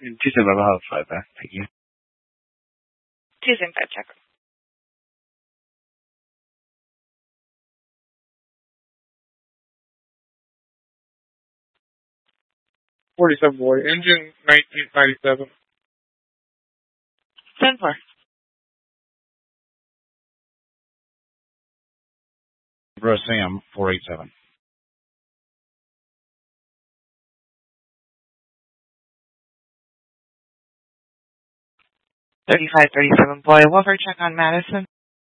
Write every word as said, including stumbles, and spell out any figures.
two seven five five back. Thank you. two seven five check. forty-seven boy, engine nineteen ninety-seven. seven four. Bro Sam, four eight seven. thirty-five thirty-seven boy, one for check on Madison.